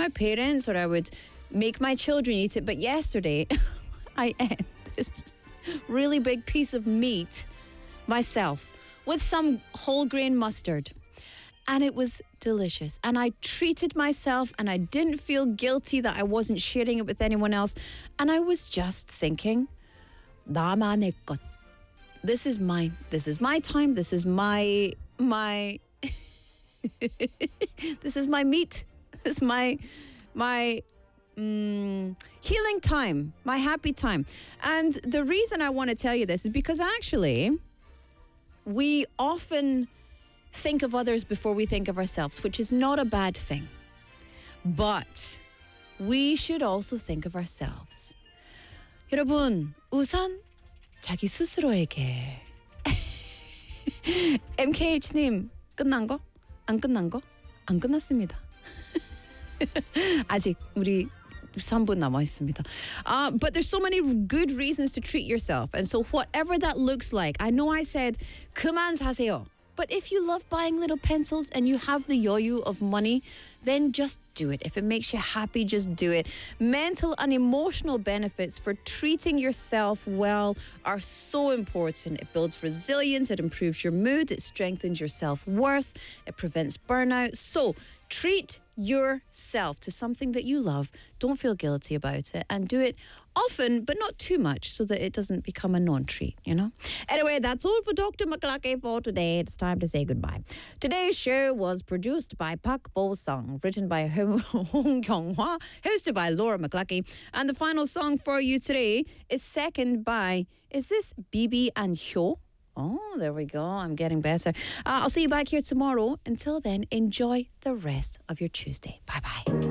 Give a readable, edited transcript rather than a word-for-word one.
my parents or I would make my children eat it. But yesterday, I ate this really big piece of meat myself with some whole grain mustard. And it was delicious. And I treated myself and I didn't feel guilty that I wasn't sharing it with anyone else. And I was just thinking, 나만의 것. This is mine. This is my time. This is my this is my meat. This is my healing time, my happy time. And the reason I want to tell you this is because actually we often think of others before we think of ourselves, which is not a bad thing. But we should also think of ourselves. 여러분, 우선 자기 스스로에게. MKH님, 끝난 거? 안 끝난 거? 안 끝났습니다. 아직 우리 3분 남아 있습니다. But there's so many good reasons to treat yourself. And so whatever that looks like, I know I said 그만 사세요. But if you love buying little pencils and you have the yoyu of money, then just do it. If it makes you happy, just do it. Mental and emotional benefits for treating yourself well are so important. It builds resilience, it improves your mood, it strengthens your self-worth, it prevents burnout. So treat yourself to something that you love. Don't feel guilty about it and do it often, but not too much so that it doesn't become a non-treat, you know? Anyway, that's all for Dr. McCluskey for today. It's time to say goodbye. Today's show was produced by Park Bo-sung, written by Hong Kyung-hwa, hosted by Laura McCluskey. And the final song for you today is second by, is this Bibi and Hyo? Oh, there we go. I'm getting better. I'll see you back here tomorrow. Until then, enjoy the rest of your Tuesday. Bye-bye.